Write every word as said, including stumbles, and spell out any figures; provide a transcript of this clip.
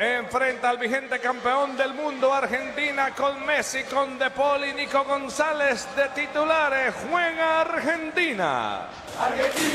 enfrenta al vigente campeón del mundo Argentina con Messi, con De Paul y Nico González de titulares. Juega Argentina. Argentina.